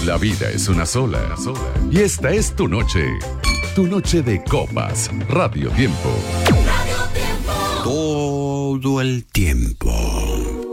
La vida es una sola. Y esta es tu noche. Tu noche de copas. Radio Tiempo. Todo el tiempo.